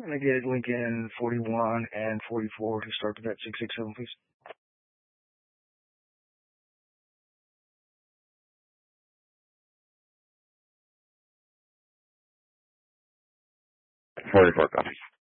And I get Lincoln 41 and 44 to start with that 667, please. Sorry for that.